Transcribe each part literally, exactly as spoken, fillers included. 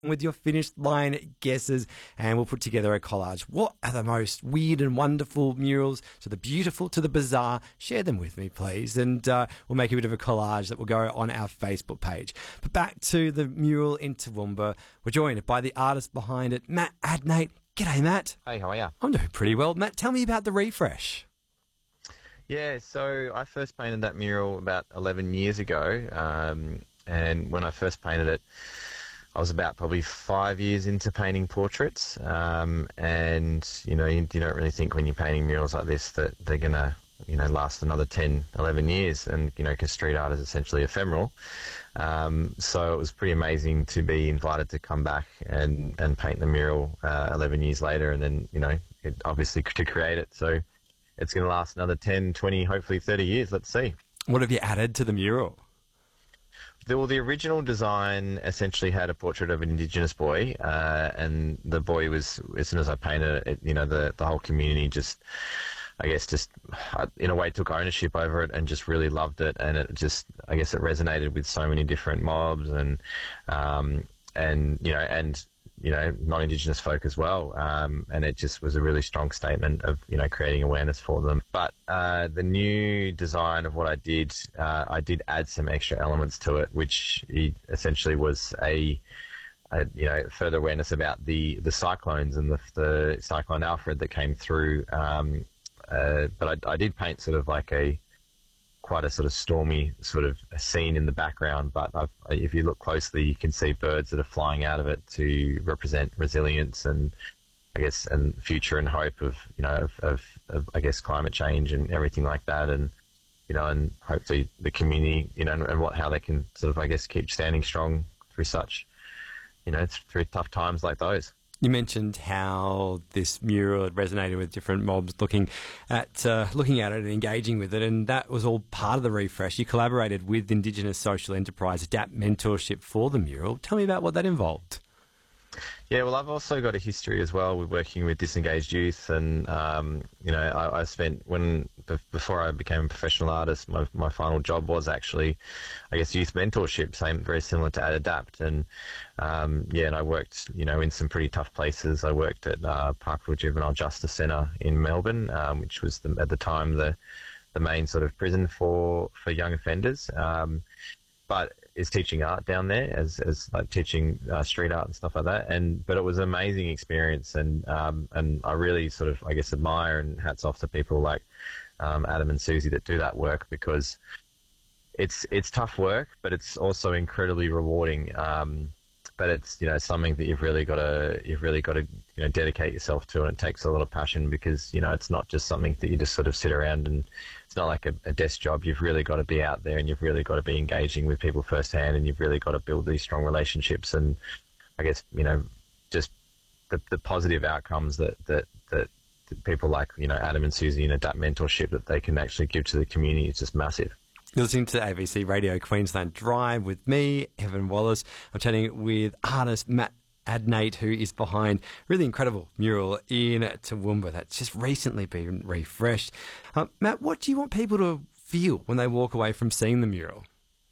with your finished line guesses, and we'll put together a collage. What are the most weird and wonderful murals, to the beautiful, to the bizarre? Share them with me, please, and uh, we'll make a bit of a collage that will go on our Facebook page. But back to the mural in Toowoomba. We're joined by the artist behind it, Matt Adnate. G'day, Matt. Hey, how are you? I'm doing pretty well. Matt, tell me about the refresh. Yeah, so I first painted that mural about eleven years ago, um, and when I first painted it, I was about probably five years into painting portraits, um, and, you know, you, you don't really think when you're painting murals like this that they're going to, you know, last another ten, eleven years, and, you know, because street art is essentially ephemeral. Um, so it was pretty amazing to be invited to come back and, and paint the mural uh, eleven years later, and then, you know, it, obviously to create it. So it's going to last another ten, twenty, hopefully thirty years. Let's see. What have you added to the mural? The, well, the original design essentially had a portrait of an Indigenous boy, uh, and the boy was, as soon as I painted it, you know, the, the whole community just, I guess, just uh, in a way took ownership over it and just really loved it, and it just, I guess, it resonated with so many different mobs and, um, and you know, and you know, non-Indigenous folk as well, um, and it just was a really strong statement of, you know, creating awareness for them. But uh, the new design of what I did, uh, I did add some extra elements to it, which essentially was a, a you know, further awareness about the, the cyclones and the, the Cyclone Alfred that came through. Um, uh, but I, I did paint sort of like a quite a sort of stormy sort of scene in the background, but I've, if you look closely, you can see birds that are flying out of it to represent resilience and, I guess, and future and hope of, you know, of, of, of I guess, climate change and everything like that, and, you know, and hopefully the community, you know, and, and what how they can sort of, I guess, keep standing strong through such, you know, through tough times like those. You mentioned how this mural had resonated with different mobs looking at uh, looking at it and engaging with it, and that was all part of the refresh. You collaborated with Indigenous social enterprise Adapt Mentorship for the mural. Tell me about what that involved. Yeah, well, I've also got a history as well with working with disengaged youth, and um, you know, I, I spent when before I became a professional artist, my my final job was actually, I guess, youth mentorship, same very similar to Adapt, and um, yeah, and I worked, you know, in some pretty tough places. I worked at uh, Parkville Juvenile Justice Centre in Melbourne, um, which was the, at the time the the main sort of prison for for young offenders. Um, but is teaching art down there as, as like teaching uh, street art and stuff like that. And, but it was an amazing experience. And, um, and I really sort of, I guess, admire, and hats off to people like, um, Adam and Susie that do that work, because it's, it's tough work, but it's also incredibly rewarding. Um, but it's, you know, something that you've really got to, you've really got to, you know, dedicate yourself to, and it takes a lot of passion, because, you know, it's not just something that you just sort of sit around and, it's not like a, a desk job. You've really got to be out there, and you've really got to be engaging with people firsthand, and you've really got to build these strong relationships. And I guess, you know, just the, the positive outcomes that, that, that, that people like, you know, Adam and Susie and Adapt Mentorship that they can actually give to the community is just massive. You're listening to A B C Radio Queensland Drive with me, Evan Wallace. I'm chatting with artist Matt Adnate, who is behind a really incredible mural in Toowoomba that's just recently been refreshed. Uh, Matt, what do you want people to feel when they walk away from seeing the mural?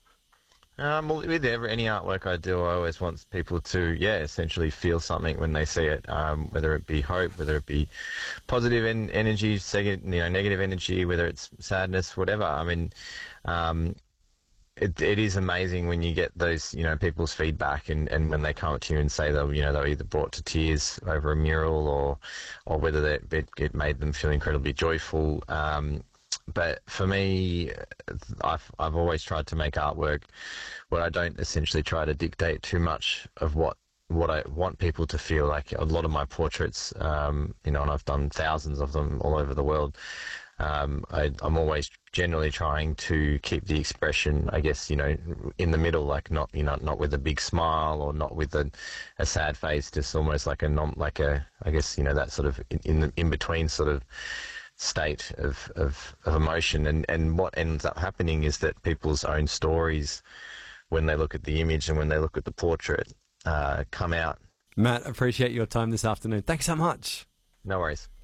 Um, well, with every, any artwork I do, I always want people to, yeah, essentially feel something when they see it, um, whether it be hope, whether it be positive en- energy, seg- you know, negative energy, whether it's sadness, whatever. I mean, um, It, it is amazing when you get those, you know, people's feedback, and, and when they come up to you and say they'll, you know, they're either brought to tears over a mural, or, or whether they, it, it made them feel incredibly joyful. Um, but for me, I've, I've always tried to make artwork where I don't essentially try to dictate too much of what, what I want people to feel. Like a lot of my portraits, um, you know, and I've done thousands of them all over the world. Um, I, I'm always generally trying to keep the expression, I guess, you know, in the middle, like not, you know, not with a big smile, or not with a, a sad face, just almost like a non, like a, I guess, you know, that sort of in, in the in between sort of state of, of, of emotion. And, and what ends up happening is that people's own stories, when they look at the image and when they look at the portrait, uh, come out. Matt, appreciate your time this afternoon. Thanks so much. No worries.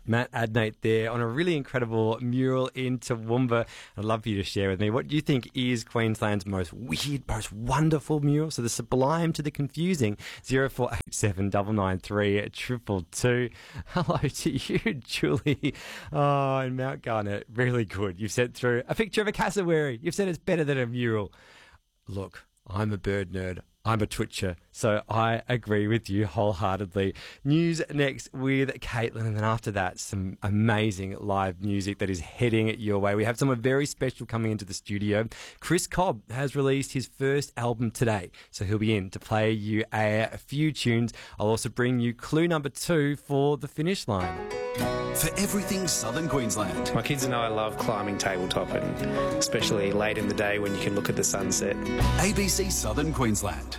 Matt Adnate there on a really incredible mural in Toowoomba. I'd love for you to share with me what do you think is Queensland's most weird, most wonderful mural? So the sublime to the confusing. zero four eight seven nine nine three triple two. Hello to you, Julie. Oh, in Mount Garnet. Really good. You've sent through a picture of a cassowary. You've said it's better than a mural. Look, I'm a bird nerd. I'm a twitcher, so I agree with you wholeheartedly. News next with Caitlin, and then after that, some amazing live music that is heading your way. We have someone very special coming into the studio. Chris Cobb has released his first album today, so he'll be in to play you a, a few tunes. I'll also bring you clue number two for the finish line. For everything Southern Queensland. My kids and I love climbing tabletop, and especially late in the day when you can look at the sunset. A B C Southern Queensland.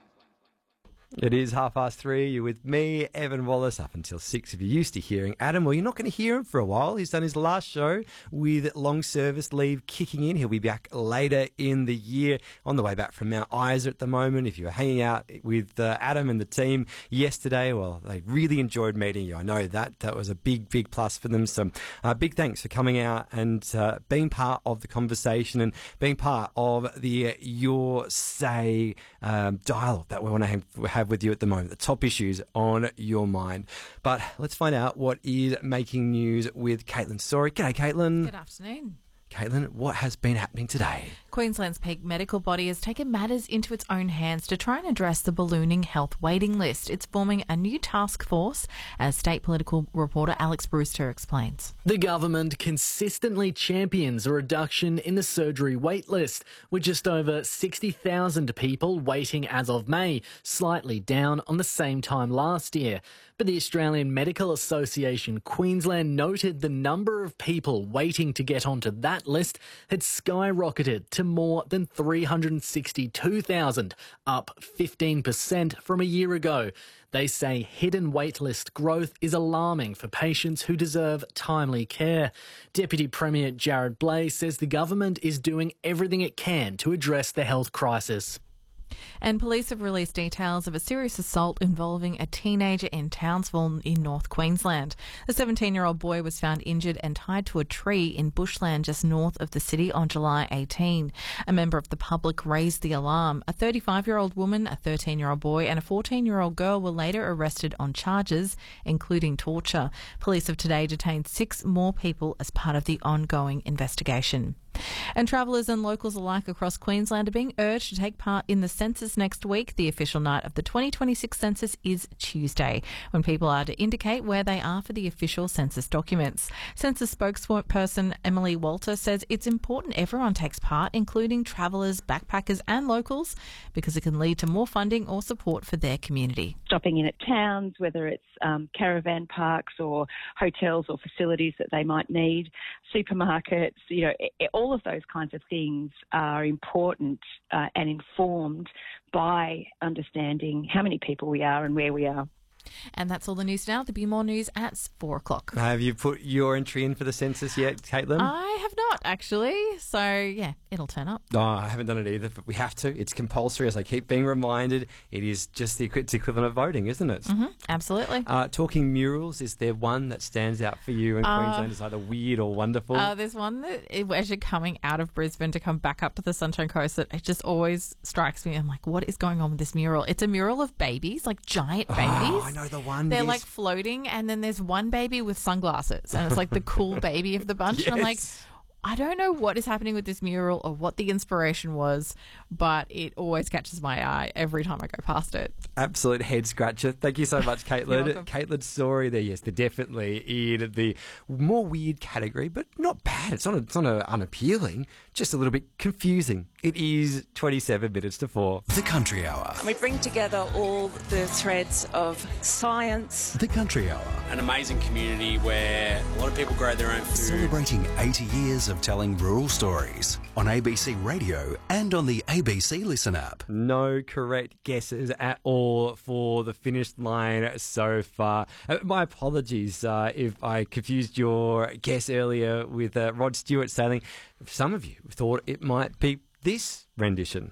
It is half past three. You're with me, Evan Wallace, up until six. If you're used to hearing Adam, well, you're not going to hear him for a while. He's done his last show with long service leave kicking in. He'll be back later in the year, on the way back from Mount Isa at the moment. If you were hanging out with uh, Adam and the team yesterday, well, they really enjoyed meeting you. I know that. That was a big, big plus for them. So uh, big thanks for coming out and uh, being part of the conversation and being part of the uh, Your Say um, dialogue that we want to have, have with you at the moment, the top issues on your mind. But let's find out what is making news with Caitlin Sorry. G'day, Caitlin. Good afternoon. Caitlin, what has been happening today? Queensland's peak medical body has taken matters into its own hands to try and address the ballooning health waiting list. It's forming a new task force, as state political reporter Alex Brewster explains. The government consistently champions a reduction in the surgery wait list, with just over sixty thousand people waiting as of May, slightly down on the same time last year. But the Australian Medical Association Queensland noted the number of people waiting to get onto that list had skyrocketed to more than three hundred sixty-two thousand, up fifteen percent from a year ago. They say hidden waitlist growth is alarming for patients who deserve timely care. Deputy Premier Jared Blay says the government is doing everything it can to address the health crisis. And police have released details of a serious assault involving a teenager in Townsville in North Queensland. The seventeen-year-old boy was found injured and tied to a tree in bushland just north of the city on July eighteenth. A member of the public raised the alarm. A thirty-five-year-old woman, a thirteen-year-old boy and a fourteen-year-old girl were later arrested on charges, including torture. Police have today detained six more people as part of the ongoing investigation. And travellers and locals alike across Queensland are being urged to take part in the census next week. The official night of the twenty twenty-six census is Tuesday, when people are to indicate where they are for the official census documents. Census spokesperson Emily Walter says it's important everyone takes part, including travellers, backpackers and locals, because it can lead to more funding or support for their community. Stopping in at towns, whether it's um, caravan parks or hotels or facilities that they might need, supermarkets, you know, all of those kinds of things are important uh, and informed by understanding how many people we are and where we are. And that's all the news now. There'll be more news at four o'clock. Have you put your entry in for the census yet, Caitlin? I have not, actually. So, yeah, it'll turn up. Oh, I haven't done it either, but we have to. It's compulsory, as I keep being reminded. It is just the it's equivalent of voting, isn't it? Mm-hmm, absolutely. Uh, talking murals, is there one that stands out for you in uh, Queensland as either weird or wonderful? Uh, there's one that, as you're coming out of Brisbane to come back up to the Sunshine Coast, that it just always strikes me. I'm like, what is going on with this mural? It's a mural of babies, like giant babies. Oh, I know the one. They're yes. like floating, and then there's one baby with sunglasses, and it's like the cool baby of the bunch. Yes. And I'm like, I don't know what is happening with this mural or what the inspiration was, but it always catches my eye every time I go past it. Absolute head scratcher. Thank you so much, Caitlin. You're welcome. Caitlin Sorry there, yes, they're definitely in the more weird category, but not bad. It's not, it's not a, unappealing, just a little bit confusing. It is twenty-seven minutes to four. The Country Hour. We bring together all the threads of science. The Country Hour. An amazing community where a lot of people grow their own food. Celebrating eighty years of telling rural stories on A B C Radio and on the A B C Listen app. No correct guesses at all for the finish line so far. Uh, my apologies uh, if I confused your guess earlier with uh, Rod Stewart sailing. Some of you thought it might be this rendition.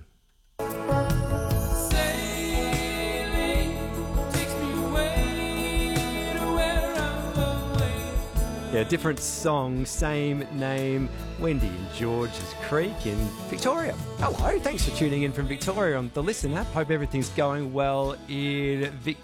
Yeah, different song, same name. Wendy and George's Creek in Victoria. Hello, thanks for tuning in from Victoria on the Listen app. Hope everything's going well in Victoria.